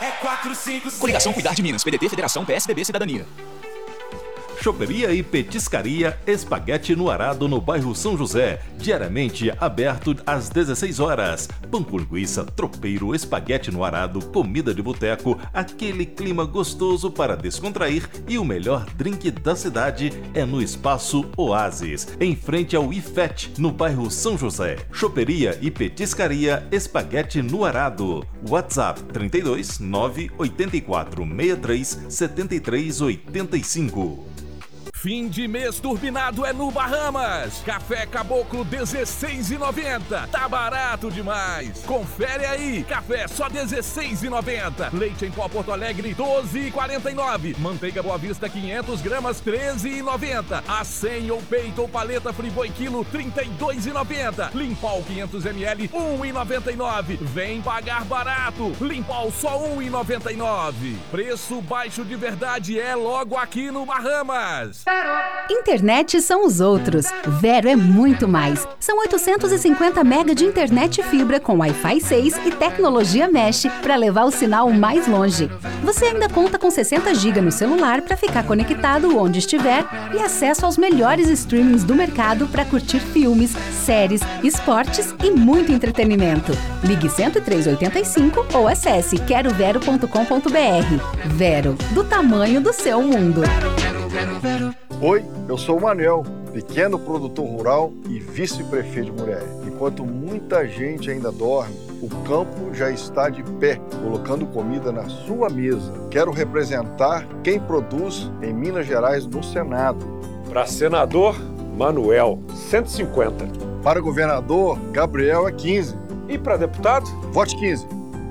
Coligação Cuidar de Minas, PDT, Federação, PSDB, Cidadania. Choperia e Petiscaria Espaguete no Arado, no bairro São José. Diariamente aberto às 16 horas. Pão com linguiça, tropeiro, espaguete no arado, comida de boteco, aquele clima gostoso para descontrair e o melhor drink da cidade é no Espaço Oasis, em frente ao IFET, no bairro São José. Choperia e Petiscaria Espaguete no Arado. WhatsApp 32 984 63 73 85. Fim de mês turbinado é no Bahamas. Café Caboclo R$16,90. Tá barato demais. Confere aí. Café só R$16,90. Leite em pó Porto Alegre R$12,49. Manteiga Boa Vista 500 gramas R$13,90. A100 ou peito ou paleta Friboi quilo R$32,90. Limpol 500 ml R$1,99. Vem pagar barato. Limpol só R$1,99. Preço baixo de verdade é logo aqui no Bahamas. Internet são os outros. Vero é muito mais. São 850 mega de internet e fibra com Wi-Fi 6 e tecnologia Mesh para levar o sinal mais longe. Você ainda conta com 60 GB no celular para ficar conectado onde estiver e acesso aos melhores streamings do mercado para curtir filmes, séries, esportes e muito entretenimento. Ligue 10385 ou acesse querovero.com.br. Vero, do tamanho do seu mundo. Oi, eu sou o Manuel, pequeno produtor rural e vice-prefeito de Muré. Enquanto muita gente ainda dorme, o campo já está de pé, colocando comida na sua mesa. Quero representar quem produz em Minas Gerais no Senado. Para senador, Manuel, 150. Para governador, Gabriel é 15. E para deputado? Vote 15.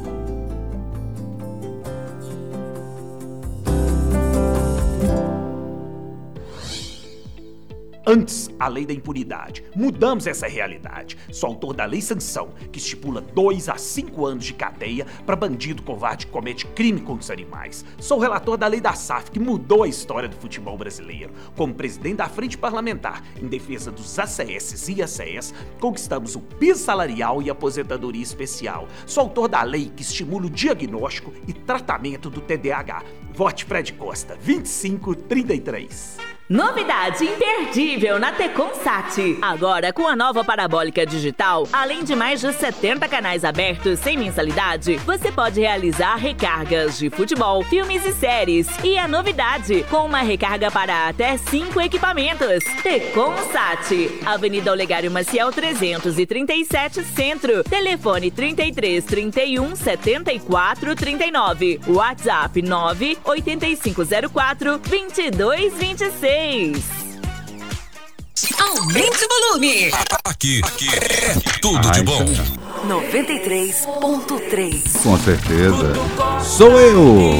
Antes, a lei da impunidade. Mudamos essa realidade. Sou autor da Lei Sanção, que estipula 2 a 5 anos de cadeia para bandido covarde que comete crime contra os animais. Sou relator da Lei da SAF, que mudou a história do futebol brasileiro. Como presidente da Frente Parlamentar em defesa dos ACS e ACES, conquistamos o piso salarial e aposentadoria especial. Sou autor da lei que estimula o diagnóstico e tratamento do TDAH. Vote Fred Costa, 2533. Novidade imperdível na Tecom Sat. Agora com a nova parabólica digital, além de mais de 70 canais abertos sem mensalidade, você pode realizar recargas de futebol, filmes e séries. E a novidade, com uma recarga para até 5 equipamentos. Tecom Sat, Avenida Olegário Maciel 337 Centro. Telefone 33 31 74 39. WhatsApp 9 8504 2226. Aumente o volume. Aqui é tudo de bom. 93.3. Com certeza. Sou eu.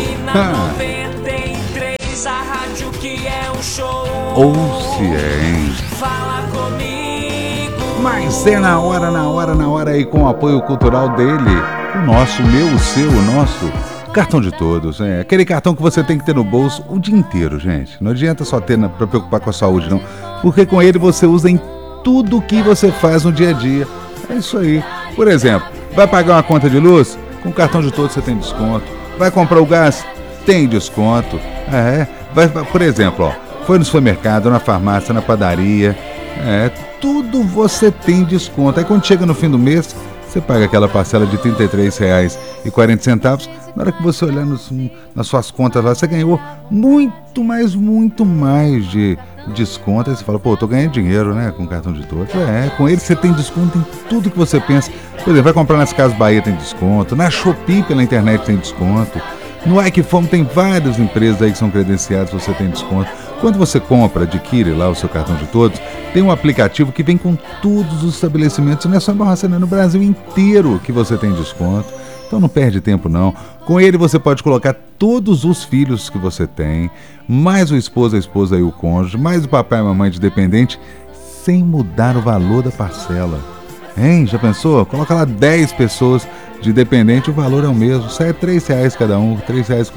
93, a rádio que é um show. Ouça, hein? Fala comigo. Mas é na hora aí com o apoio cultural dele. O nosso, meu, o seu, o nosso. Cartão de todos, né? Aquele cartão que você tem que ter no bolso o dia inteiro, gente. Não adianta só ter para preocupar com a saúde, não. Porque com ele você usa em tudo que você faz no dia a dia. É isso aí. Por exemplo, vai pagar uma conta de luz? Com o cartão de todos você tem desconto. Vai comprar o gás? Tem desconto. Por exemplo, ó, foi no supermercado, na farmácia, na padaria. Tudo você tem desconto. Aí quando chega no fim do mês, você paga aquela parcela de R$ 33,40. Na hora que você olhar nas suas contas lá, você ganhou muito mais de desconto. Aí você fala, pô, eu tô ganhando dinheiro, né, com o cartão de todos. Com ele você tem desconto em tudo que você pensa. Por exemplo, vai comprar nas Casas Bahia tem desconto, na Shopee pela internet tem desconto, no Equifome tem várias empresas aí que são credenciadas, você tem desconto. Quando você compra, adquire lá o seu cartão de todos, tem um aplicativo que vem com todos os estabelecimentos, não é só em Barracena, no Brasil inteiro que você tem desconto. Então não perde tempo não. Com ele você pode colocar todos os filhos que você tem, mais o esposo, a esposa e o cônjuge, mais o papai e a mamãe de dependente, sem mudar o valor da parcela. Hein? Já pensou? Coloca lá 10 pessoas de dependente, o valor é o mesmo, sai R$ 3 cada um, R$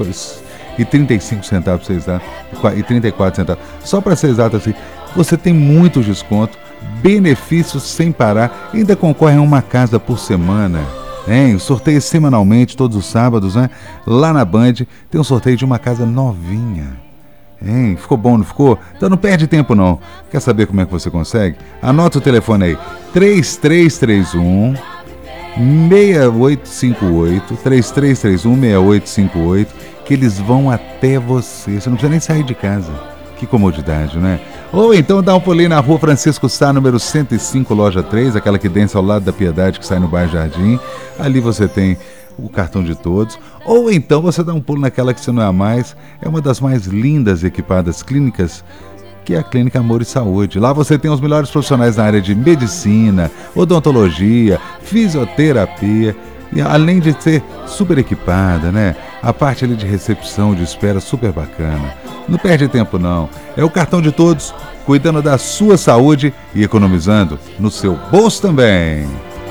3,35 e 34 centavos. Só para ser exato assim, você tem muito desconto, benefícios sem parar, ainda concorre a uma casa por semana. Hein? Sorteio semanalmente, todos os sábados, né? Lá na Band tem um sorteio de uma casa novinha. Hein? Ficou bom, não ficou? Então não perde tempo não. Quer saber como é que você consegue? Anota o telefone aí. 3331 6858 3331 6858, que eles vão até você. Você não precisa nem sair de casa. Que comodidade, né? Ou então dá um pulinho na rua Francisco Sá, número 105, loja 3, aquela que densa ao lado da Piedade, que sai no bairro Jardim. Ali você tem o cartão de todos. Ou então você dá um pulo naquela que você não é a mais. É uma das mais lindas e equipadas clínicas, que é a Clínica Amor e Saúde. Lá você tem os melhores profissionais na área de medicina, odontologia, fisioterapia. E além de ser super equipada, né? A parte ali de recepção, de espera, super bacana. Não perde tempo não. É o cartão de todos, cuidando da sua saúde e economizando no seu bolso também.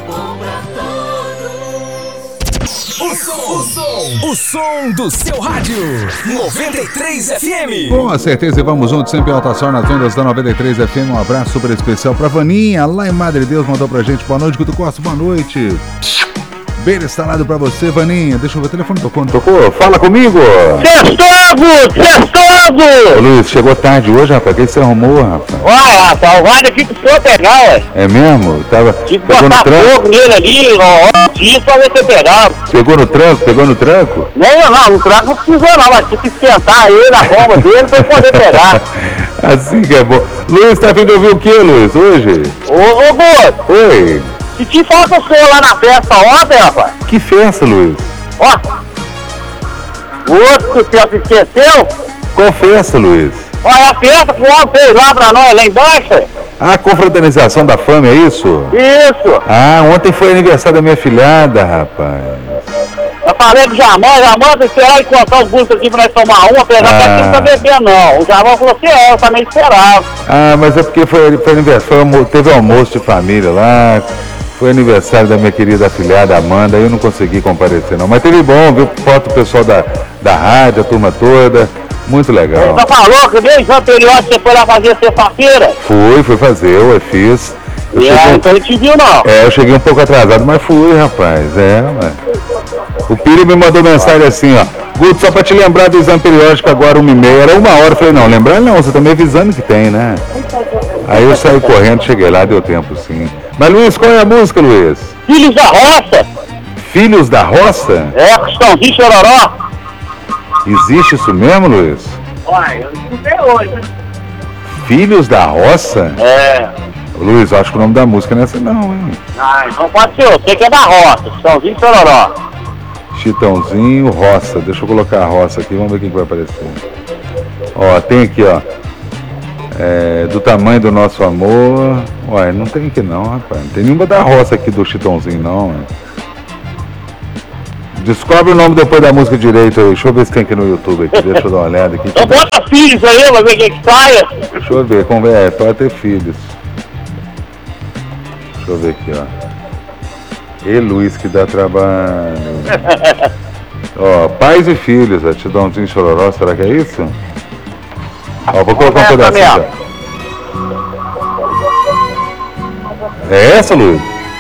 O som do seu rádio, 93 FM. Com certeza, e vamos juntos, sempre alta astral nas ondas da 93 FM. Um abraço super especial pra Vaninha, lá em Madre Deus, mandou pra gente. Boa noite, Guto Costa, boa noite. Bem instalado pra você, Vaninha. Deixa eu ver, o telefone tocou. Tocou? Fala comigo! Sextoso! Ô Luiz, chegou tarde hoje, rapaz. O que você arrumou, rapaz? Ué, rapaz, o rádio aqui pro senhor pegar, ué. É mesmo? Tive que botar fogo nele ali, ó, isso pra ver se pegava. Pegou no tranco? Não, no tranco não precisou não, mas tinha que esquentar ele na bomba dele pra ele poder pegar. Assim que é bom. Luiz, tá vindo ouvir o que, Luiz, hoje? Ô, Guto! Oi! Se te falta o senhor lá na festa ontem, rapaz. Que festa, Luiz? Ó, o outro que o senhor se esqueceu? Qual festa, Luiz? Ó, é a festa que o homem fez lá pra nós, lá embaixo. A confraternização da fama, é isso? Isso. Ah, ontem foi aniversário da minha filhada, rapaz. Eu falei pro Jamão tem que esperar ele contar os gustos aqui pra nós tomar uma, apesar que aqui não tá bebendo não. O Jamão falou assim, eu também esperava. Ah, mas é porque foi aniversário, teve almoço de família lá. Foi aniversário da minha querida afilhada Amanda, aí eu não consegui comparecer não. Mas teve bom, viu? Foto o pessoal da rádio, a turma toda. Muito legal. Você falou que desde o anterior você foi lá fazer sexta-feira? Fui fazer, eu fiz. Então ele te viu não? Eu cheguei um pouco atrasado, mas fui, rapaz. O Piri me mandou mensagem assim, ó. Guto, só pra te lembrar do exame periódico agora 1h30, era 1 hora. Eu falei, não, lembrando não, você tá me avisando que tem, né? Aí eu saí correndo, cheguei lá, deu tempo sim. Mas Luiz, qual é a música, Luiz? Filhos da Roça. Filhos da Roça? É, Cristãozinho Chororó. Existe isso mesmo, Luiz? Uai, eu escutei hoje. Filhos da Roça? É. Luiz, eu acho que o nome da música não é essa não, hein? Ah, então pode ser, eu sei que é da Roça, Cristãozinho Chororó. Chitãozinho Roça, deixa eu colocar a Roça aqui, vamos ver quem vai aparecer. Ó, tem aqui, ó. Do tamanho do nosso amor. Ué, não tem aqui não, rapaz. Não tem nenhuma da Roça aqui do Chitãozinho não, hein? Descobre o nome depois da música direito aí. Deixa eu ver se tem aqui no YouTube aqui. Deixa eu dar uma olhada aqui. Então bota filhos aí, vai ver quem que saia. Deixa eu ver, pode ter filhos. Deixa eu ver aqui, ó. E Luiz, que dá trabalho. Ó, pais e filhos, Chitãozinho Chororó, será que é isso? Ó, vou colocar um pedacinho. É essa, Luiz?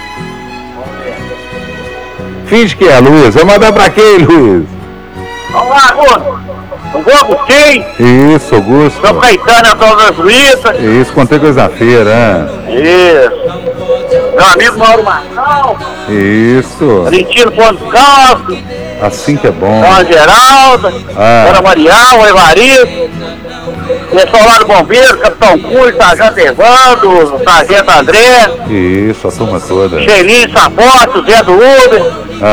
Finge que é, Luiz. Vai mandar pra quem, Luiz? Vamos lá, Augusto. Augusto, Isso, Augusto. São Caetano, Antônio das Luísas. Isso, contei coisa feira, Isso. Meu amigo Mauro Marcão. Isso. Valentino Pontes Calço. Assim que é bom. Dona Geralda. Dona Marial, o Evaristo. Pessoal lá do Bombeiro, Capitão Cunha, Sargento Evandro, Sargento André. Isso, a turma toda. Xelinho Sapote, Zé do Uber.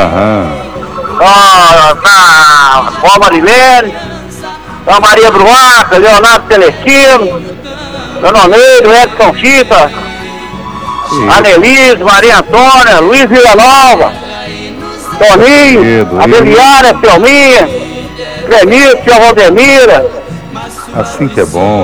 A Marilene. A Maria Bruaca, Leonardo Celestino. Dona Neiro, Edson Chita. Anelise, Maria Antônia, Luiz Villanova. Toninho, a Beliara, Selminha. Clenilson, Tia Valdemira. Assim que é bom,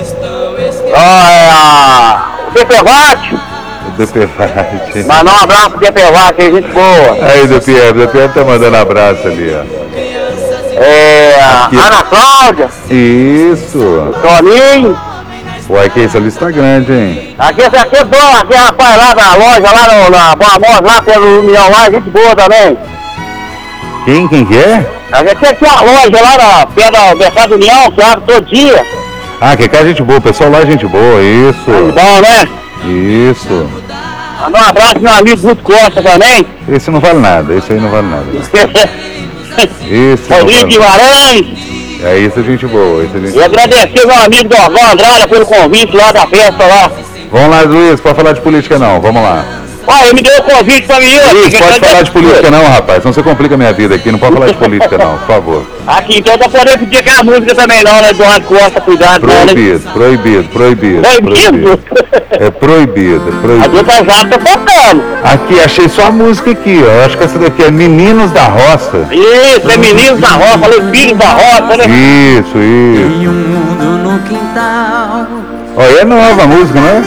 O DPVAT. O DPVAT. Mandar um abraço pro DPVAT, aí, gente boa. Aí, DPVAT tá mandando abraço ali, ó. A Ana Cláudia. Isso. Toninho. Uai, que isso, a lista tá grande, hein? Aqui é bom, aqui rapaz lá da loja, lá na Boa Morte, lá pelo União, lá, gente boa também. Quem que é? Aqui é uma loja lá perto do Mercado União, que abre todo dia. Ah, que é gente boa, o pessoal lá é gente boa, isso. Bom, né? Isso. Mandar um abraço pro meu amigo Guto Costa também. Esse não vale nada, esse aí não vale nada. Esse Rodrigo Guimarães. É isso, gente boa, isso é gente boa. E agradecer meu amigo Dorval Andrade pelo convite lá da festa lá. Vamos lá, Luiz, pode falar de política não, vamos lá. Olha, ele me deu o convite pra mim. Luiz, pode falar de política não, rapaz, senão você complica a minha vida aqui, não pode falar de política não, por favor. Aqui, então tá podendo pedir aquela música também não, né, Eduardo Costa, cuidado. Proibido, né? proibido. Proibido? É proibido. A dupla Zap tá tocando. Aqui, achei só a música aqui, ó, acho que essa daqui é Meninos da Roça. Isso, é Meninos da Roça, falei Filhos da Roça, né? Isso. Tem um mundo no quintal. Ó, é nova a música, né?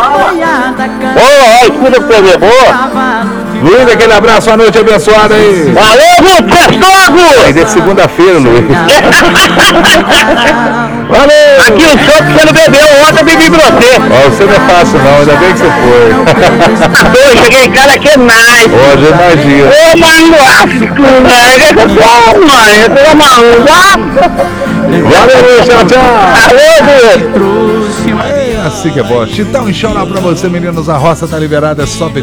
Ô, escuta pra você ver, boa. Luiz, aquele abraço, uma noite abençoada aí. Valeu, Guto, gostoso! Aí é segunda-feira, Luiz. Valeu! Aqui o senhor que você não bebeu, ontem eu bebi pra você. Ó, você não é fácil não, ainda bem que você foi. Eu cheguei em casa que é nice. Hoje imagina. Ô, mano, mãe, eu tô maluco. Valeu, tchau. Valeu, Guto. É assim que é bom. Chitão e chora pra você, meninos. A roça tá liberada, é só